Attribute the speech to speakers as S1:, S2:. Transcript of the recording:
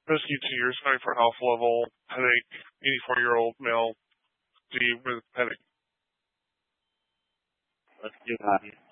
S1: Rescue 2 years, 94 health level, headache, 84-year-old male, D with headache.
S2: Let's do it.